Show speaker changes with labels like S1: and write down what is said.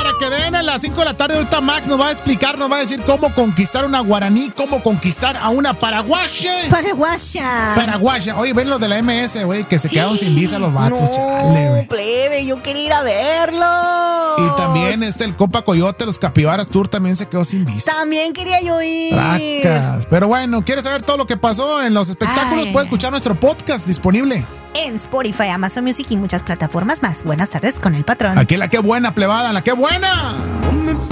S1: para que den a las 5 de la tarde. Ahorita Max nos va a explicar, nos va a decir cómo conquistar una guaraní, cómo conquistar a una paraguaya. Paraguaya. Oye, ven los de la MS, güey, que se quedaron sin visa los vatos.
S2: No,
S1: chale, güey.
S2: plebe, yo quería ir a verlo.
S1: Y también el Compa Coyote, los Capibaras Tour también se quedó sin visa.
S2: También quería yo ir.
S1: Racas. Pero bueno, ¿quieres saber todo lo que pasó en los espectáculos? Puedes escuchar nuestro podcast disponible
S2: en Spotify, Amazon Music y muchas plataformas más. Buenas tardes con el patrón.
S1: Aquí la que buena, plebada, la que buena.